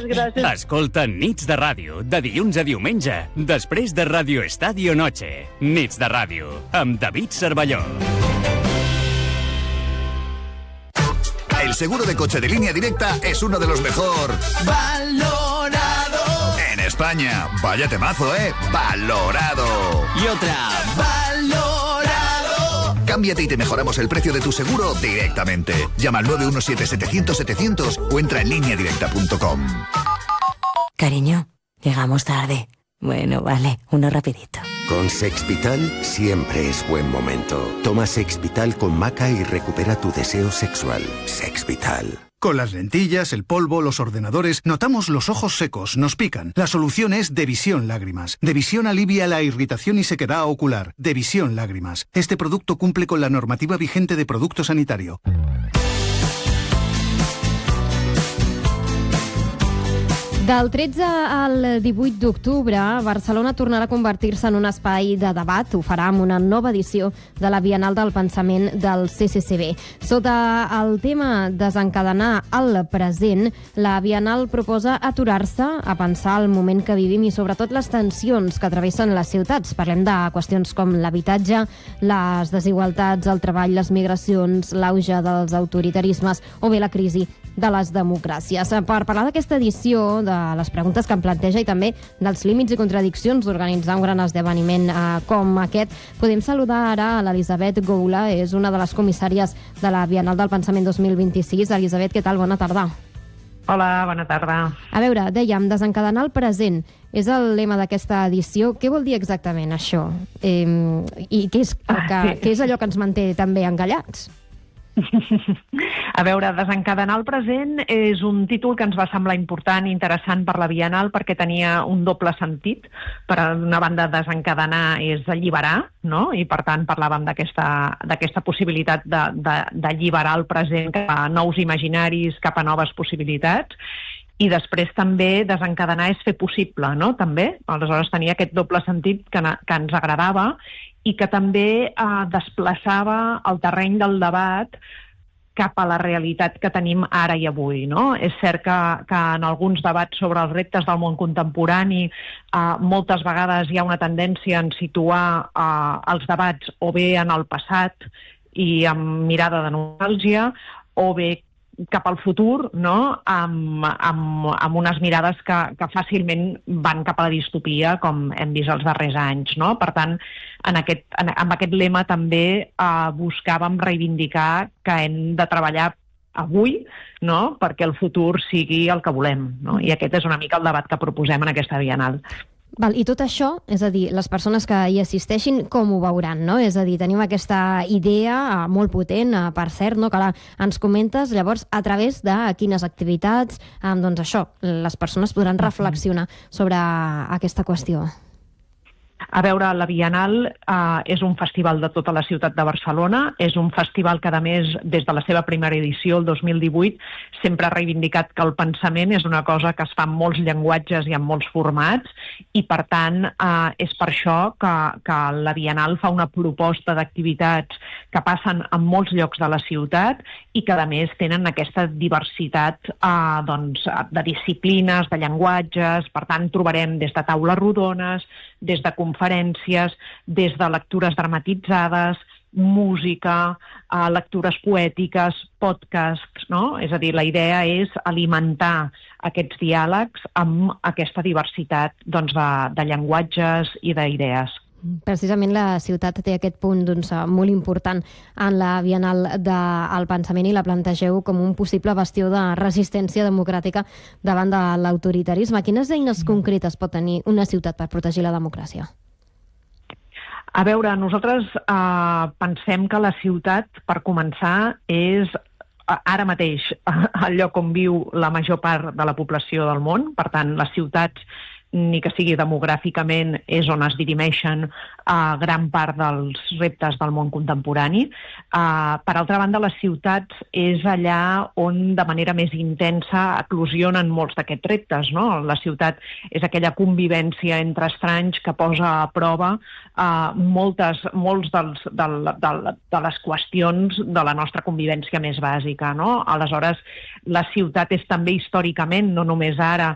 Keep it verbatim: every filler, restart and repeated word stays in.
gràcies. Escolta Nits de Ràdio, de dilluns a diumenge, després de Radio Estadio Noche. Nits de Ràdio, amb David Cervelló. El seguro de coche de Línea Directa es uno de los mejor valorado en España. Vaya temazo, ¿eh? Valorado. Y otra, valorado. Cámbiate y te mejoramos el precio de tu seguro directamente. Llama al nueve uno siete setecientos setecientos o entra en línea directa punto com. Cariño, llegamos tarde. Bueno, vale, uno rapidito. Con Sexvital siempre es buen momento. Toma Sexvital con maca y recupera tu deseo sexual. Sexvital. Con las lentillas, el polvo, los ordenadores, notamos los ojos secos, nos pican. La solución es Devisión Lágrimas. Devisión alivia la irritación y sequedad ocular. Devisión Lágrimas. Este producto cumple con la normativa vigente de producto sanitario. Del tretze al divuit d'octubre, Barcelona tornarà a convertir-se en un espai de debat. Ho farà amb una nova edició de la Bienal del Pensament del C C C B. Sota el tema desencadenar el present, la Bienal proposa aturar-se a pensar el moment que vivim i sobretot les tensions que travessen les ciutats. Parlem de qüestions com l'habitatge, les desigualtats, el treball, les migracions, l'auge dels autoritarismes o bé la crisi de les democràcies. Per parlar d'aquesta edició, de les preguntes que em planteja i també dels límits i contradiccions d'organitzar un gran esdeveniment eh, com aquest, podem saludar ara a l'Elisabet Goula, és una de les comissàries de la Bienal del Pensament dos mil vint-i-sis. Elisabet, què tal? Bona tarda. Hola, bona tarda. A veure, dèiem, desencadenar el present és el lema d'aquesta edició. Què vol dir exactament això? Eh, I què és, el que, Ah, sí. què és allò que ens manté també engallats? A veure, desencadenar el present és un títol que ens va semblar important i interessant per la Bienal perquè tenia un doble sentit. Per una banda, desencadenar és alliberar, no? I per tant parlàvem d'aquesta d'aquesta possibilitat de, de, d'alliberar el present cap a nous imaginaris, cap a noves possibilitats. I després també desencadenar és fer possible, no? També. Aleshores tenia aquest doble sentit que, que ens agradava i que també eh, desplaçava el terreny del debat cap a la realitat que tenim ara i avui, no? És cert que, que en alguns debats sobre els reptes del món contemporani eh, moltes vegades hi ha una tendència en situar eh, els debats o bé en el passat i amb mirada de nostàlgia o bé cap al futur, no? amb, amb, amb unes mirades que, que fàcilment van cap a la distopia, com hem vist els darrers anys. No? Per tant, en aquest, en, amb aquest lema també eh, buscàvem reivindicar que hem de treballar avui, no? Perquè el futur sigui el que volem. No? I aquest és una mica el debat que proposem en aquesta Bienal. Val, i tot això, és a dir, les persones que hi assisteixin, com ho veuran, no? És a dir, tenim aquesta idea eh, molt potent, eh, per cert, no? Que ara ens comentes, llavors, a través de quines activitats, eh, doncs això, les persones podran reflexionar sobre aquesta qüestió. A veure, la Bienal eh, és un festival de tota la ciutat de Barcelona, és un festival que, a més, des de la seva primera edició, el dos mil divuit, sempre ha reivindicat que el pensament és una cosa que es fa en molts llenguatges i en molts formats, i, per tant, eh, és per això que, que la Bienal fa una proposta d'activitats que passen en molts llocs de la ciutat i que, a més, tenen aquesta diversitat eh, doncs, de disciplines, de llenguatges. Per tant, trobarem des de taules rodones, des de conferències, des de lectures dramatitzades, música, eh, lectures poètiques, podcasts, no? És a dir, la idea és alimentar aquests diàlegs amb aquesta diversitat doncs, de, de llenguatges i d'idees. Precisament la ciutat té aquest punt doncs, molt important en la Bienal del Pensament i la plantegeu com un possible bastió de resistència democràtica davant de l'autoritarisme. Quines eines concretes pot tenir una ciutat per protegir la democràcia? A veure, nosaltres eh, pensem que la ciutat, per començar, és ara mateix el lloc on viu la major part de la població del món. Per tant, les ciutats, ni que sigui demogràficament, és on es dirimeixen uh, gran part dels reptes del món contemporani. Uh, per altra banda, les ciutats és allà on de manera més intensa eclosionen molts d'aquests reptes. No? La ciutat és aquella convivència entre estranys que posa a prova uh, moltes, molts dels, del, del, de les qüestions de la nostra convivència més bàsica. No? Aleshores, la ciutat és també històricament, no només ara,